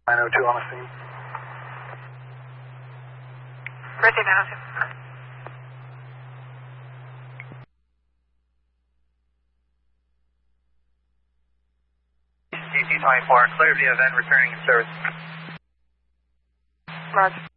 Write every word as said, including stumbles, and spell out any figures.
nine oh two on the scene. Receive nine oh two. D C twenty-four, clear via event, returning in service. Roger.